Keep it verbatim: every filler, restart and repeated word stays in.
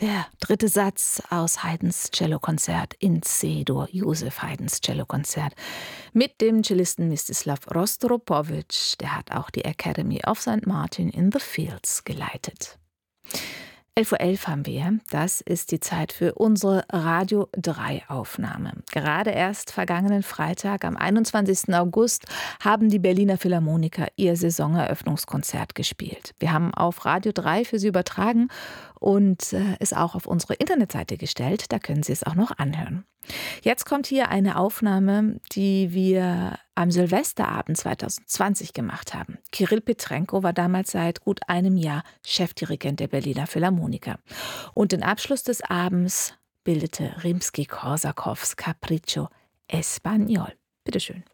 Der dritte Satz aus Haydns Cellokonzert in C-Dur, Joseph Haydns Cellokonzert mit dem Cellisten Mstislav Rostropovich. Der hat auch die Academy of Saint Martin in the Fields geleitet. elf Uhr elf haben wir. Das ist die Zeit für unsere Radio drei Aufnahme. Gerade erst vergangenen Freitag, am einundzwanzigsten August, haben die Berliner Philharmoniker ihr Saisoneröffnungskonzert gespielt. Wir haben auf Radio drei für Sie übertragen und äh, es auch auf unsere Internetseite gestellt. Da können Sie es auch noch anhören. Jetzt kommt hier eine Aufnahme, die wir am Silvesterabend zweitausendzwanzig gemacht haben. Kirill Petrenko war damals seit gut einem Jahr Chefdirigent der Berliner Philharmoniker. Und den Abschluss des Abends bildete Rimski-Korsakows Capriccio Espagnol. Bitteschön.